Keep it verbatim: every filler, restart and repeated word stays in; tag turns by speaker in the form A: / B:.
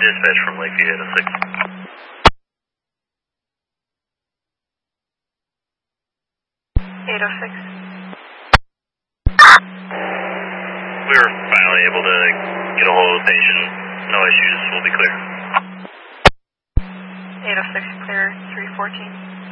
A: Dispatch from Lakeview eight oh six.
B: eight oh six.
A: We were finally able to get a hold of the patient. No issues. We'll be clear.
B: eight oh six clear, three fourteen.